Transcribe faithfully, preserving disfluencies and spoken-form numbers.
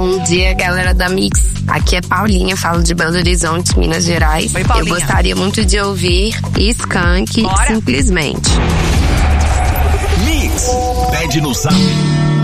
Bom dia, galera da Mix. Aqui é Paulinha, falo de Belo Horizonte, Minas Gerais. Oi, Paulinha. Eu gostaria muito de ouvir Skank, Bora. Simplesmente. Mix, pede no zap